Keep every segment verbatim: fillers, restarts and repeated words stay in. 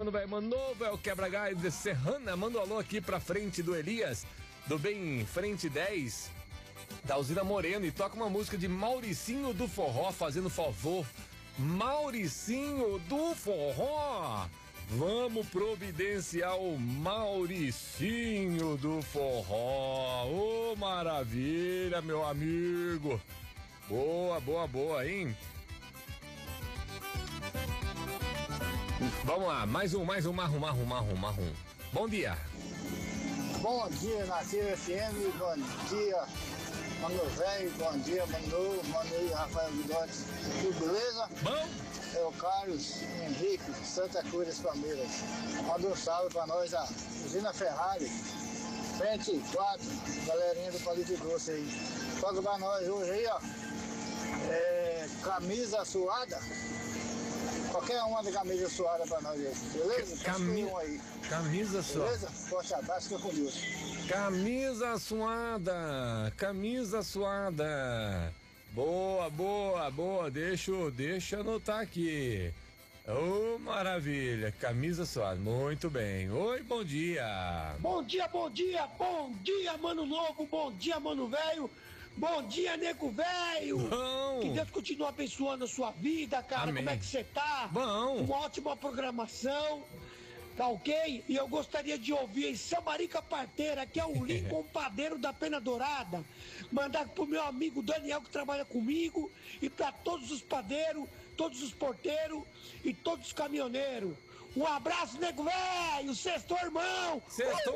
mano velho, mano novo, é o Quebra-Galho de Serrana. Manda um alô aqui pra frente do Elias, do Bem Frente dez, da Alzira Moreno, e toca uma música de Mauricinho do Forró, fazendo favor. Mauricinho do Forró. Vamos providenciar o Mauricinho do Forró. Ô, oh, maravilha, meu amigo. Boa, boa, boa, hein? Vamos lá, mais um, mais um, marrom, marrom, marrom, marrom. Bom dia. Bom dia, Nativa F M, bom dia, Mano Velho, bom dia, Manu, Manu e Rafael Guidotti. Tudo beleza? Bom. É o Carlos Henrique, Santa Cruz das Palmeiras. Manda um salve pra nós, a Usina Ferrari, frente quatro, galerinha do Palito Doce aí. Toca pra nós hoje aí, ó. É, camisa suada. Qualquer uma de camisa suada pra nós aí, beleza? Cami... Um aí. Camisa suada. Beleza? Forte abraço, fica com Deus. Camisa suada, camisa suada. Boa, boa, boa, deixa, deixa eu anotar aqui. Ô, oh, maravilha, camisa suada, muito bem. Oi, bom dia. Bom dia, bom dia, bom dia, mano novo, bom dia, mano velho. Bom dia, nego velho! Que Deus continue abençoando a sua vida, cara. Amém. Como é que você tá? Bom! Uma ótima programação, tá ok? E eu gostaria de ouvir em Samarica Parteira, que é o Lincoln Padeiro da Pena Dourada. Mandar pro meu amigo Daniel, que trabalha comigo, e pra todos os padeiros, todos os porteiros e todos os caminhoneiros. Um abraço, nego velho! Sextou, irmão! Sextou!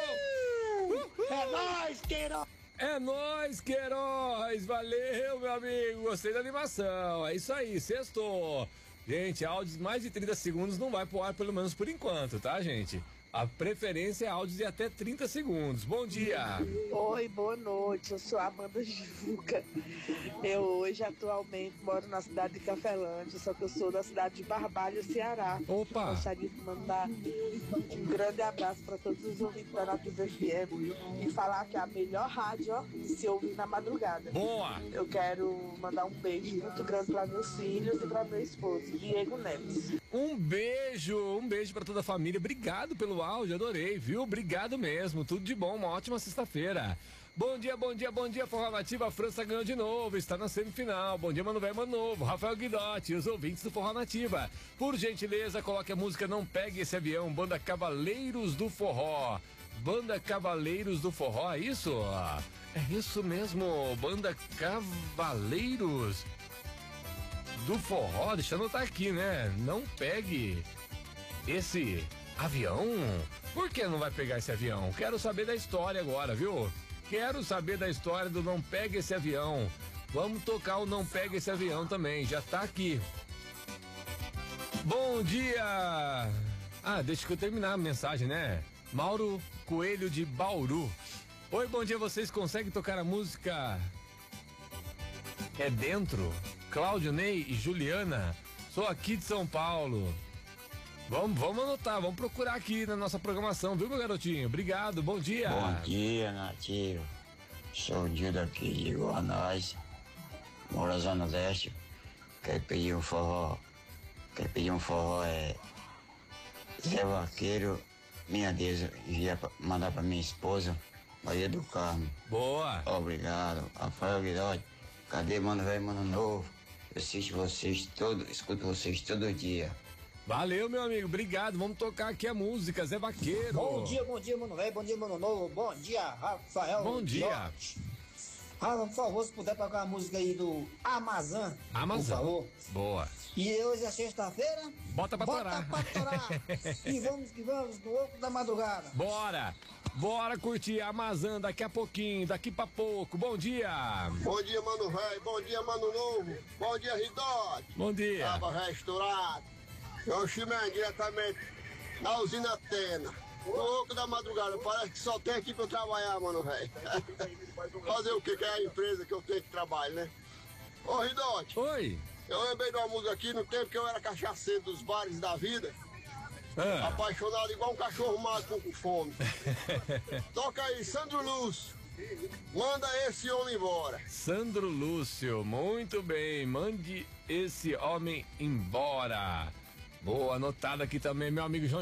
Uhul! É nóis, Queiroz! É nóis, Queiroz! Valeu, meu amigo! Gostei da animação. É isso aí, sextou. Gente, áudios mais de trinta segundos não vai pro ar, pelo menos por enquanto, tá, gente? A preferência é áudios de até trinta segundos. Bom dia! Oi, boa noite. Eu sou a Amanda Juca. Eu hoje, atualmente, moro na cidade de Cafelândia, só que eu sou da cidade de Barbalha, Ceará. Opa! Eu gostaria de mandar um grande abraço para todos os ouvintes da Nativa F M e falar que é a melhor rádio, ó, de se ouvir na madrugada. Boa! Eu quero mandar um beijo muito grande para meus filhos e para meu esposo, Diego Neves. Um beijo, um beijo para toda a família. Obrigado pelo áudio, adorei, viu? Obrigado mesmo, tudo de bom, uma ótima sexta-feira. Bom dia, bom dia, bom dia, Forró Nativa. A França ganhou de novo, está na semifinal. Bom dia, mano velho, mano novo, Rafael Guidotti e os ouvintes do Forró Nativa. Por gentileza, coloque a música Não Pegue Esse Avião, Banda Cavaleiros do Forró. Banda Cavaleiros do Forró, é isso? É isso mesmo, Banda Cavaleiros do Forró. Deixa eu anotar aqui, né? Não pegue esse avião. Por que não vai pegar esse avião? Quero saber da história agora, viu? Quero saber da história do Não Pegue Esse Avião. Vamos tocar o Não Pegue Esse Avião também, já tá aqui. Bom dia! Ah, deixa que eu terminar a mensagem, né? Mauro Coelho de Bauru. Oi, bom dia, vocês conseguem tocar a música É Dentro? Cláudio, Ney e Juliana, sou aqui de São Paulo. Vamos, vamos anotar, vamos procurar aqui na nossa programação, viu, meu garotinho? Obrigado, bom dia. Bom dia, Nativo. Sou o Dildo aqui, igual a nós. Moro na Zona Leste. Quer pedir um forró? Quer pedir um forró? É. Zé Vaqueiro, minha Deus, ia mandar pra minha esposa, Maria do Carmo. Boa. Obrigado. Rafael Guidotti, cadê Mano Velho, Mano Novo? Eu assisto vocês todo, escuto vocês todo dia. Valeu, meu amigo, obrigado. Vamos tocar aqui a música, Zé Vaqueiro. Bom dia, bom dia, Mano Velho, bom dia, Mano Novo, bom dia, Rafael. Bom dia. Rafa, por favor, se puder tocar a música aí do Amazon, Amazon. por favor. Boa. E hoje é sexta-feira. Bota pra torar. Bota pra torar. E vamos que vamos no oco da madrugada. Bora. Bora curtir a Amazon daqui a pouquinho, daqui pra pouco. Bom dia. Bom dia, Mano Velho. Bom dia, Mano Novo. Bom dia, Ridote. Bom dia. Tava restaurado. Eu chimei diretamente na usina Atena. No oco da madrugada. Parece que só tem aqui pra eu trabalhar, Mano Velho. Fazer o que? Que é a empresa que eu tenho que trabalhar, né? Ô, Ridote. Oi. Eu lembrei de uma música aqui no tempo que eu era cachaceiro dos bares da vida. Ah. Apaixonado igual um cachorro mato com fome. Toca aí, Sandro Lúcio. Manda esse homem embora. Sandro Lúcio, muito bem. Mande esse homem embora. Boa, anotada aqui também, meu amigo João